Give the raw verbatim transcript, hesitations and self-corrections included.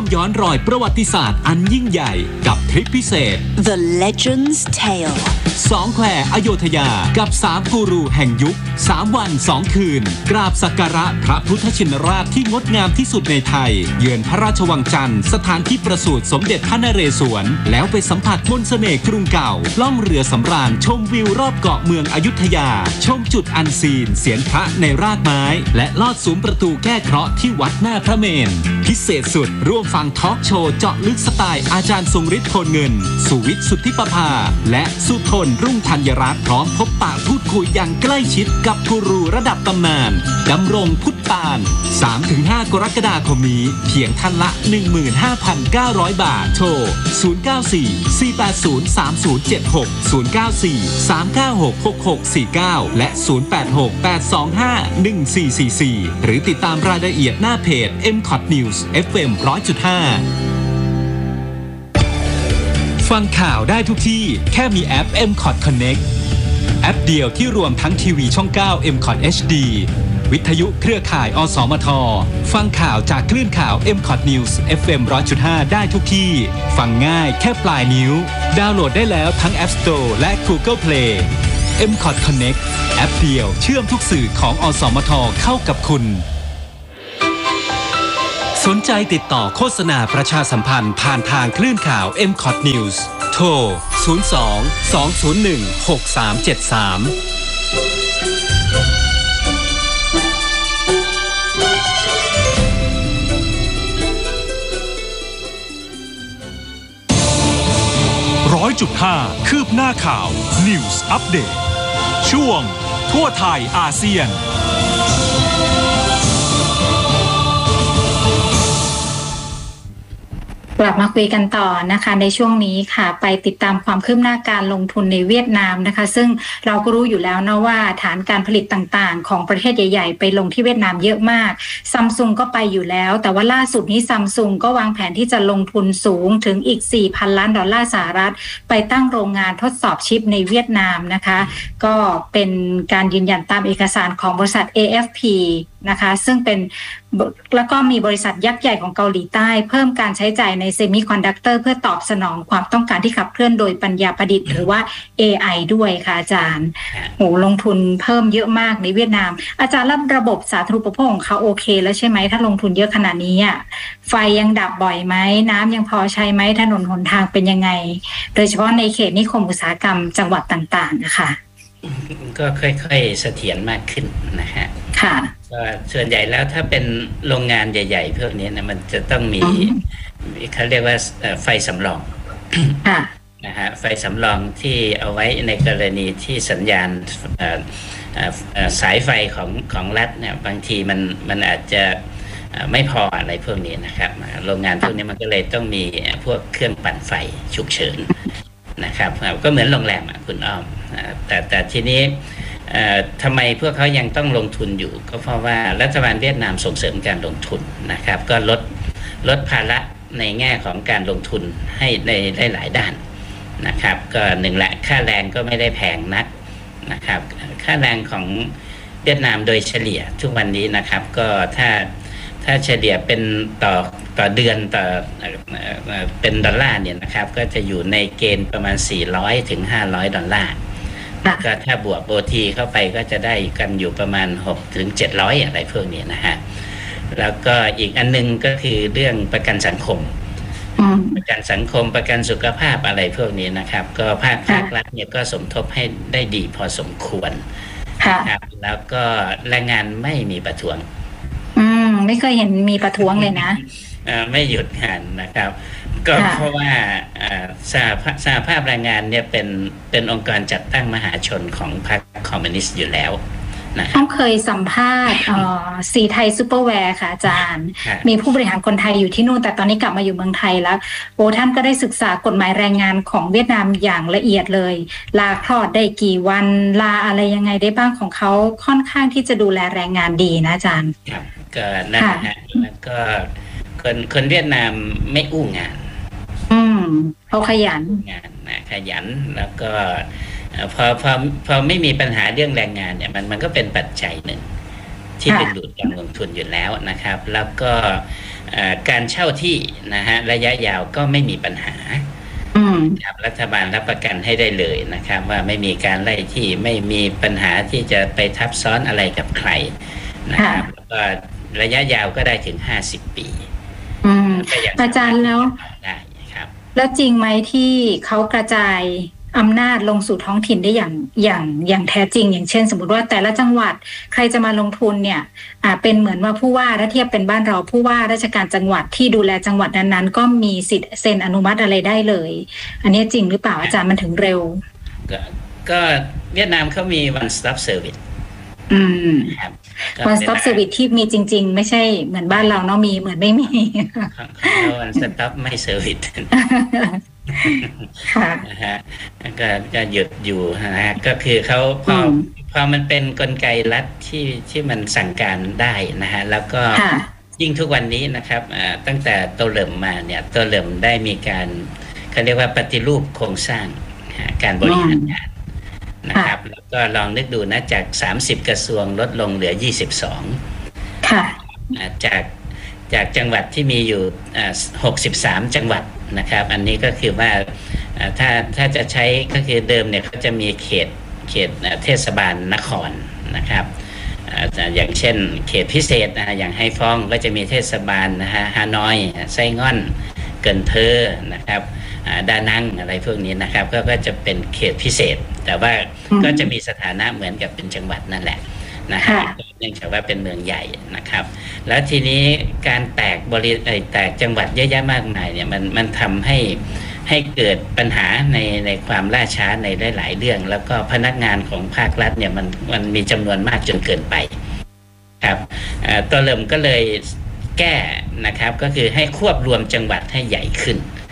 ย้อนรอยประวัติศาสตร์อันยิ่งใหญ่กับทริปพิเศษ The Legend's Tale สองแควอโยธยากับสามกูรูแห่งยุคสามวันสองคืนกราบสักการะพระพุทธชินราชที่งดงามที่สุดในไทยเยือนพระราชวังจันทร์สถานที่ประสูติสมเด็จพระนเรศวรแล้วไปสัมผัสมนต์เสน่ห์กรุงเก่าล่องเรือสำราญชมวิวรอบเกาะเมืองอยุธยาชมจุดอันซีนเสียนพระในรากไม้และลอดซุ้มประตูแก้เคราะห์ที่วัดหน้าพระเมรุพิเศษสุดร่วมฟังทอล์กโชว์เจาะลึกสไตล์อาจารย์ทรงฤทธิ์โพลเงินสุวิทย์สุทธิประภาและสุทนรุ่งธัญรัตน์พร้อมพบปะพูดคุยอย่างใกล้ชิดกับกูรูระดับตำนานดำรงพุทธปาน สามถึงห้า กรกฎาคมนี้เพียงท่านละ หนึ่งหมื่นห้าพันเก้าร้อย บาทโทรศูนย์ เก้า สี่ สี่ แปด ศูนย์ สาม ศูนย์ เจ็ด หก ศูนย์ เก้า สี่ สาม เก้า หก หก หก สี่ เก้าและศูนย์ แปด หก แปด สอง ห้า หนึ่ง สี่ สี่ สี่หรือติดตามรายละเอียดหน้าเพจ เอ็ม คอท News เอฟ เอ็ม หนึ่งร้อยจุดห้า ฟังข่าวได้ทุกที่แค่มีแอป เอ็ม คอท Connect แอปเดียวที่รวมทั้งทีวีช่อง เก้า เอ็ม คอท เอช ดี วิทยุเครือข่าย อสมท ฟังข่าวจากคลื่นข่าว เอ็ม คอท News เอฟ เอ็ม หนึ่งร้อยจุดห้า ได้ทุกที่ ฟังง่ายแค่ปลายนิ้วดาวน์โหลดได้แล้วทั้ง App Store และ Google Play เอ็ม คอท Connect แอปเดียวเชื่อมทุกสื่อของอสมทเข้ากับคุณสนใจติดต่อโฆษณาประชาสัมพันธ์ผ่านทางคลื่นข่าว เอ็ม คอท News โทร ศูนย์ สอง สอง ศูนย์ หนึ่ง หก สาม เจ็ด สามร้อยจุดห้าคืบหน้าข่าว News Update ช่วงทั่วไทยอาเซียนกลับมาคุยกันต่อนะคะในช่วงนี้ค่ะไปติดตามความคืบหน้าการลงทุนในเวียดนามนะคะซึ่งเราก็รู้อยู่แล้วนะว่าฐานการผลิตต่างๆของประเทศใหญ่ๆไปลงที่เวียดนามเยอะมากซัมซุงก็ไปอยู่แล้วแต่ว่าล่าสุดนี้ซัมซุงก็วางแผนที่จะลงทุนสูงถึงอีก สี่พัน ล้านดอลลาร์สหรัฐไปตั้งโรงงานทดสอบชิปในเวียดนามนะคะก็เป็นการยืนยันตามเอกสารของบริษัท เอ เอฟ พี นะคะซึ่งเป็นแล้วก็มีบริษัทยักษ์ใหญ่ของเกาหลีใต้เพิ่มการใช้จ่ายในเซมิคอนดักเตอร์เพื่อตอบสนองความต้องการที่ขับเคลื่อนโดยปัญญาประดิษฐ์หรือว่า เอ ไอ ด้วยค่ะอาจารย์โหลงทุนเพิ่มเยอะมากในเวียดนามอาจารย์รับระบบสาธารณูปโภคของเขาโอเคแล้วใช่ไหมถ้าลงทุนเยอะขนาดนี้อ่ะไฟยังดับบ่อยไหมน้ำยังพอใช้ไหมถนนหนทางเป็นยังไงโดยเฉพาะในเขตนิคมอุตสาหกรรมจังหวัดต่างๆนะคะก็ค่อยๆเสถียรมากขึ้นนะฮะค่ะก็ส่วนใหญ่แล้วถ้าเป็นโรงงานใหญ่ๆพวกนี้นะมันจะต้องมีเขาเรียกว่าไฟสำรองนะฮะไฟสำรองที่เอาไว้ในกรณีที่สัญญาณสายไฟของของรัฐเนี่ยบางทีมันมันอาจจะไม่พออะไรพวกนี้นะครับโรงงานพวกนี้มันก็เลยต้องมีพวกเครื่องปั่นไฟฉุกเฉินนะครับก็เหมือนโรงแรมคุณอ้อมแต่แต่ทีนี้ทำไมพวกเขายังต้องลงทุนอยู่ก็เพราะว่ารัฐบาลเวียดนามส่งเสริมการลงทุนนะครับก็ลดลดภาระในแง่ของการลงทุนให้ในหลายด้านนะครับก็หนึ่งแหละค่าแรงก็ไม่ได้แพงนักนะครับค่าแรงของเวียดนามโดยเฉลี่ยทุกวันนี้นะครับก็ถ้าถ้าเฉลี่ยเป็นต่อต่อเดือนต่อเป็นดอลลาร์เนี่ยนะครับก็จะอยู่ในเกณฑ์ประมาณสี่ร้อยถึงห้าร้อยดอลลาร์ก็ถ้าบวก โอ ที เข้าไปก็จะได้กันอยู่ประมาณหกถึงเจ็ดร้อยอะไรพวกนี้นะฮะแล้วก็อีกอันนึงก็คือเรื่องประกันสังคมประกันสังคมประกันสุขภาพอะไรพวกนี้นะครับก็ภาคภาครัฐเนี่ยก็สมทบให้ได้ดีพอสมควรครับแล้วก็แรงงานไม่มีประท้วงอืมไม่เคยเห็นมีประท้วงเลยนะไม่หยุดงานนะครับก็เพราะว่าสหภาพสหภาพแรงงานเนี่ยเป็นเป็นองค์กรจัดตั้งมหาชนของพรรคคอมมิวนิสต์อยู่แล้วนะครับต้องเคยสัมภาษณ์สีไทยซูเปอร์แวร์ค่ะอาจารย์มีผู้บริหารคนไทยอยู่ที่นู่นแต่ตอนนี้กลับมาอยู่เมืองไทยแล้วโอ้ท่านก็ได้ศึกษากฎหมายแรงงานของเวียดนามอย่างละเอียดเลยลาคลอดได้กี่วันลาอะไรยังไงได้บ้างของเขาค่อนข้างที่จะดูแลแรงงานดีนะอาจารย์ครับก็นั่นนะฮะแล้วก็คนคนเวียดนามไม่อู้งานอืมเขาขยันงานนะขยันแล้วก็พอพอพอไม่มีปัญหาเรื่องแรงงานเนี่ยมันมันก็เป็นปัจจัยหนึ่งที่ดึงดูดการลงทุนอยู่แล้วนะครับแล้วก็การเช่าที่นะฮะระยะยาวก็ไม่มีปัญหาครับรัฐบาลรับประกันให้ได้เลยนะครับว่าไม่มีการไล่ที่ไม่มีปัญหาที่จะไปทับซ้อนอะไรกับใครนะครับแล้วก็ระยะยาวก็ได้ถึงห้าสิบปีอาจารย์แล้วได้ครับแล้วจริงไหมที่เขากระจายอำนาจลงสู่ท้องถิ่นได้อย่างอย่างอย่างแท้จริงอย่างเช่นสมมติว่าแต่ละจังหวัดใครจะมาลงทุนเนี่ยอ่าเป็นเหมือนว่าผู้ว่าถ้าเทียบเป็นบ้านเราผู้ว่าราชการจังหวัดที่ดูแลจังหวัดนั้นๆก็มีสิทธิ์เซ็นอนุมัติอะไรได้เลยอันนี้จริงหรือเปล่าอาจารย์มันถึงเร็วก็ก็เวียดนามเขามี one stop service อืมครับ one stop service ที่มีจริงๆไม่ใช่เหมือนบ้านเราเนาะมีเหมือนไม่มี one stop ไม่ serviceนะฮะก็จะหยุดอยู่นะฮะก็คือเขาพอพอมันเป็นกลไกรัฐที่ที่มันสั่งการได้นะฮะแล้วก็ยิ่งทุกวันนี้นะครับตั้งแต่โตเหลิมมาเนี่ยโตเหลิมได้มีการเขาเรียกว่าปฏิรูปโครงสร้างการบริหารงานนะครับแล้วก็ลองนึกดูนะจากสามสิบกระทรวงลดลงเหลือยี่สิบสองค่ะจากจากจังหวัดที่มีอยู่หกสิบสามจังหวัดนะครับอันนี้ก็คือว่าถ้าถ้าจะใช้ก็คือเดิมเนี่ยเขาจะมีเขตเขตเทศบาลนครนะครับอย่างเช่นเขตพิเศษนะอย่างไฮฟองก็จะมีเทศบาลนะฮะฮานอยไส้ง่อนเกินเทอนะครับดานังอะไรพวกนี้นะครับก็ก็จะเป็นเขตพิเศษแต่ว่าก็จะมีสถานะเหมือนกับเป็นจังหวัดนั่นแหละนะฮะเนื่องจากว่าเป็นเมืองใหญ่นะครับแล้วทีนี้การแตกบริแตกจังหวัดเยอะแยะมากมายเนี่ยมันมันทำให้ให้เกิดปัญหาในในความล่าช้าในหลายๆเรื่องแล้วก็พนักงานของภาครัฐเนี่ยมันมันมีจำนวนมากจนเกินไปครับตัวเริ่มก็เลยแก้นะครับก็คือให้ควบรวมจังหวัดให้ใหญ่ขึ้น